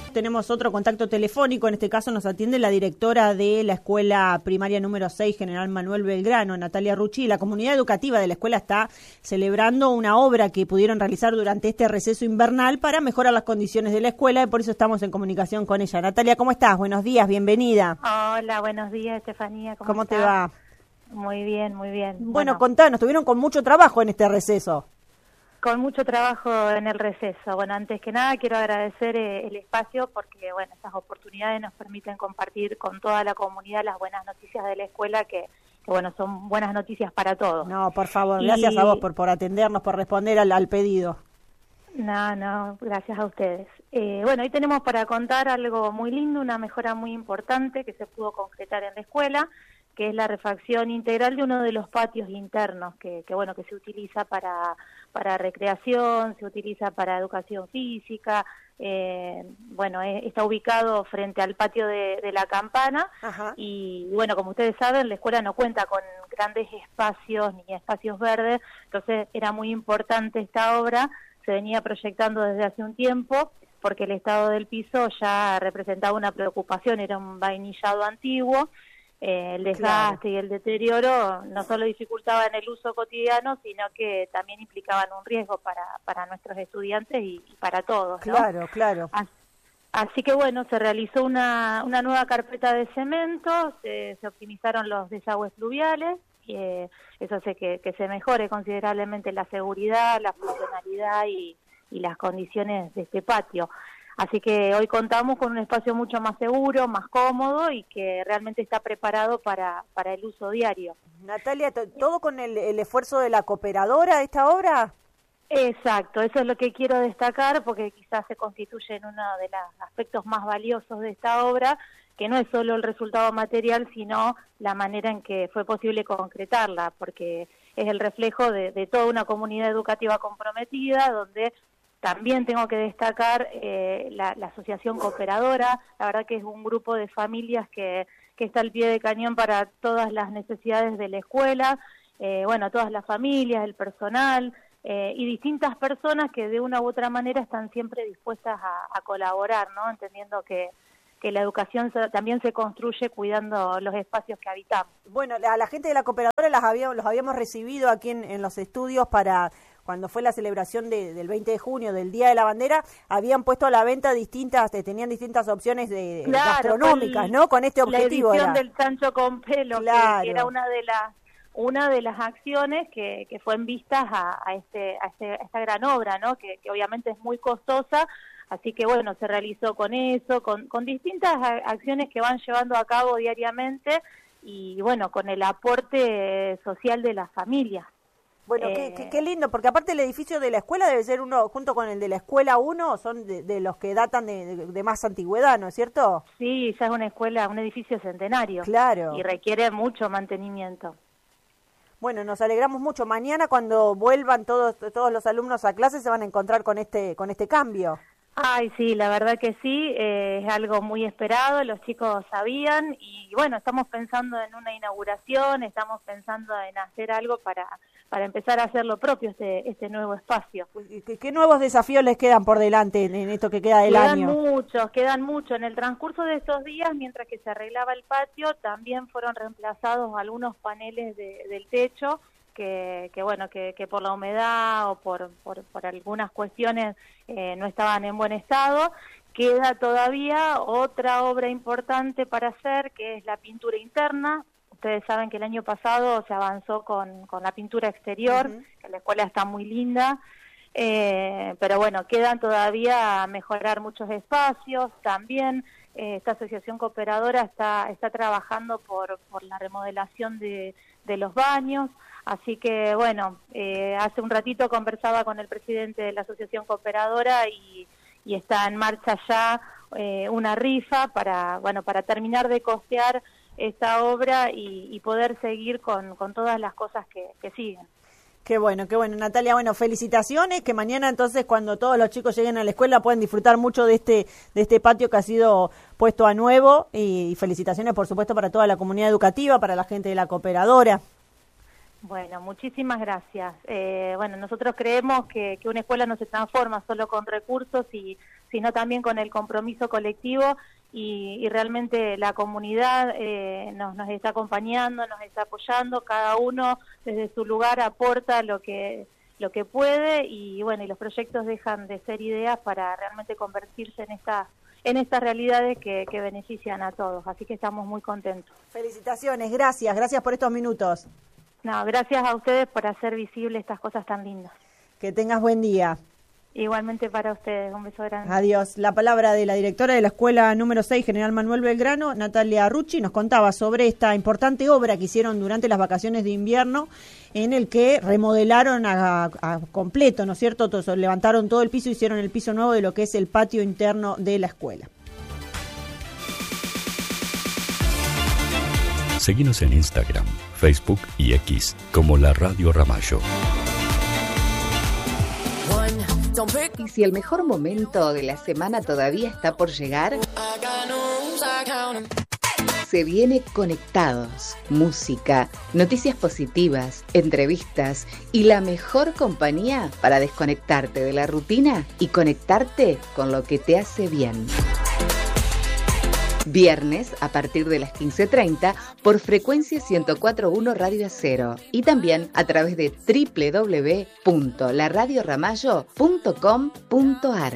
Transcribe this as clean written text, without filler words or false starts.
Tenemos otro contacto telefónico, en este caso nos atiende la directora de la escuela primaria número 6, General Manuel Belgrano, Natalia Rucci. La comunidad educativa de la escuela está celebrando una obra que pudieron realizar durante este receso invernal para mejorar las condiciones de la escuela y por eso estamos en comunicación con ella. Natalia, ¿cómo estás? Buenos días, bienvenida. Hola, buenos días, Estefanía. ¿Cómo te va? Muy bien, muy bien. Bueno, contanos, tuvieron con mucho trabajo en este receso. Con mucho trabajo en el receso. Bueno, antes que nada quiero agradecer el espacio porque, bueno, estas oportunidades nos permiten compartir con toda la comunidad las buenas noticias de la escuela que bueno, son buenas noticias para todos. No, por favor, gracias a vos por atendernos, por responder al pedido. No, gracias a ustedes. Bueno, hoy tenemos para contar algo muy lindo, una mejora muy importante que se pudo concretar en la escuela, que es la refacción integral de uno de los patios internos, que bueno, que se utiliza para recreación, se utiliza para educación física, bueno, está ubicado frente al patio de la Campana. Ajá. Y bueno, como ustedes saben, la escuela no cuenta con grandes espacios ni espacios verdes, entonces era muy importante esta obra, se venía proyectando desde hace un tiempo, porque el estado del piso ya representaba una preocupación, era un vainillado antiguo. El desgaste, claro, y el deterioro no solo dificultaban el uso cotidiano, sino que también implicaban un riesgo para nuestros estudiantes y para todos, ¿no? Claro, claro. Así que bueno, se realizó una nueva carpeta de cemento, se optimizaron los desagües fluviales, y eso hace que se mejore considerablemente la seguridad, la funcionalidad y las condiciones de este patio. Así que hoy contamos con un espacio mucho más seguro, más cómodo y que realmente está preparado para el uso diario. Natalia, ¿todo con el esfuerzo de la cooperadora esta obra? Exacto, eso es lo que quiero destacar porque quizás se constituye en uno de los aspectos más valiosos de esta obra, que no es solo el resultado material, sino la manera en que fue posible concretarla, porque es el reflejo de toda una comunidad educativa comprometida, donde también tengo que destacar la asociación cooperadora. La verdad que es un grupo de familias que está al pie de cañón para todas las necesidades de la escuela, bueno, todas las familias, el personal y distintas personas que de una u otra manera están siempre dispuestas a colaborar, ¿no? Entendiendo que la educación también se construye cuidando los espacios que habitamos. Bueno, a la gente de la cooperadora los habíamos recibido aquí en los estudios para cuando fue la celebración del 20 de junio, del Día de la Bandera, habían puesto a la venta tenían distintas opciones gastronómicas, ¿no? Con este objetivo. La edición del chancho con pelo, claro, que era una de las acciones que fue en vistas a esta gran obra, ¿no? Que obviamente es muy costosa, así que bueno, se realizó con eso, con distintas acciones que van llevando a cabo diariamente y bueno, con el aporte social de las familias. Bueno, qué lindo, porque aparte el edificio de la escuela debe ser uno, junto con el de la escuela 1, son de los que datan de más antigüedad, ¿no es cierto? Sí, ya es una escuela, un edificio centenario. Claro. Y requiere mucho mantenimiento. Bueno, nos alegramos mucho. Mañana cuando vuelvan todos los alumnos a clase se van a encontrar con este cambio. Ay, sí, la verdad que sí, es algo muy esperado, los chicos sabían y bueno, estamos pensando en una inauguración, estamos pensando en hacer algo para empezar a hacer lo propio este nuevo espacio. ¿Qué nuevos desafíos les quedan por delante en esto que queda del año? Quedan muchos. En el transcurso de estos días, mientras que se arreglaba el patio, también fueron reemplazados algunos paneles del techo que bueno, que por la humedad o por algunas cuestiones no estaban en buen estado. Queda todavía otra obra importante para hacer, que es la pintura interna. Ustedes saben que el año pasado se avanzó con la pintura exterior, que la escuela está muy linda, pero bueno, quedan todavía a mejorar muchos espacios. También esta asociación cooperadora está trabajando por la remodelación de los baños. Así que, bueno, hace un ratito conversaba con el presidente de la Asociación Cooperadora y está en marcha ya una rifa para terminar de costear esta obra y poder seguir con todas las cosas que siguen. Qué bueno, Natalia. Bueno, felicitaciones, que mañana entonces cuando todos los chicos lleguen a la escuela pueden disfrutar mucho de este patio que ha sido puesto a nuevo y felicitaciones, por supuesto, para toda la comunidad educativa, para la gente de la cooperadora. Bueno, muchísimas gracias. Bueno, nosotros creemos que una escuela no se transforma solo con recursos, sino también con el compromiso colectivo y realmente la comunidad nos está acompañando, nos está apoyando, cada uno desde su lugar aporta lo que puede y bueno, y los proyectos dejan de ser ideas para realmente convertirse en estas realidades que benefician a todos, así que estamos muy contentos. Felicitaciones, gracias por estos minutos. No, gracias a ustedes por hacer visible estas cosas tan lindas. Que tengas buen día. Igualmente para ustedes, un beso grande. Adiós. La palabra de la directora de la escuela número 6, General Manuel Belgrano, Natalia Rucci, nos contaba sobre esta importante obra que hicieron durante las vacaciones de invierno, en el que remodelaron a completo, ¿no es cierto? Levantaron todo el piso, hicieron el piso nuevo de lo que es el patio interno de la escuela. Seguinos en Instagram, Facebook y X como La Radio Ramallo. Y si el mejor momento de la semana todavía está por llegar, se viene Conectados, música, noticias positivas, entrevistas y la mejor compañía para desconectarte de la rutina y conectarte con lo que te hace bien. Viernes a partir de las 15:30 por frecuencia 104.1 Radio Acero y también a través de www.laradioramallo.com.ar.